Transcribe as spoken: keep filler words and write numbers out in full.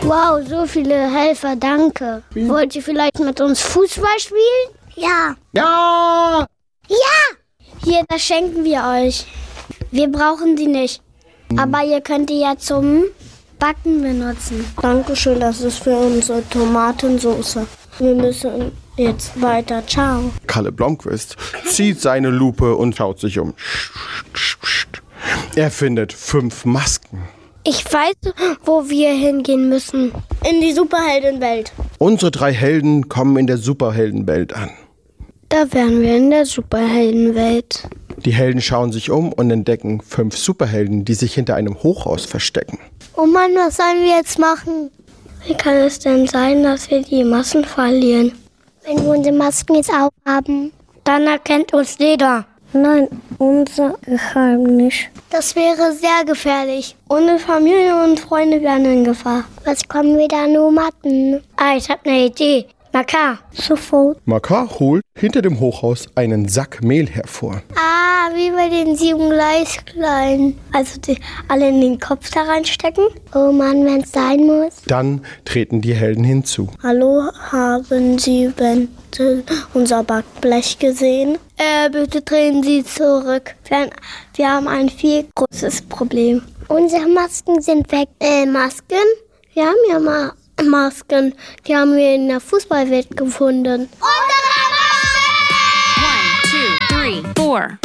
Wow, so viele Helfer, danke. Wie? Wollt ihr vielleicht mit uns Fußball spielen? Ja. Ja! Ja! Hier, das schenken wir euch. Wir brauchen die nicht. Aber ihr könnt die ja zum Backen benutzen. Dankeschön, das ist für unsere Tomatensauce. Wir müssen jetzt weiter. Ciao. Kalle Blomqvist zieht seine Lupe und schaut sich um. Er findet fünf Masken. Ich weiß, wo wir hingehen müssen. In die Superheldenwelt. Unsere drei Helden kommen in der Superheldenwelt an. Da wären wir in der Superheldenwelt. Die Helden schauen sich um und entdecken fünf Superhelden, die sich hinter einem Hochhaus verstecken. Oh Mann, was sollen wir jetzt machen? Wie kann es denn sein, dass wir die Masken verlieren? Wenn wir unsere Masken jetzt aufhaben, dann erkennt uns jeder. Nein, unser Geheimnis. Das wäre sehr gefährlich. Ohne Familie und Freunde wären in Gefahr. Was können wir da nur machen? Ah, ich habe eine Idee. Makar. Sofort. Makar holt hinter dem Hochhaus einen Sack Mehl hervor. Ah, wie bei den sieben Gleiskleinen. Also die alle in den Kopf da reinstecken. Oh Mann, wenn es sein muss. Dann treten die Helden hinzu. Hallo, haben Sie bitte unser Backblech gesehen? Äh, bitte drehen Sie zurück. Wir, wir haben ein viel großes Problem. Unsere Masken sind weg. Äh, Masken? Wir haben ja mal Masken. Die haben wir in der Fußballwelt gefunden. One, two, three, four.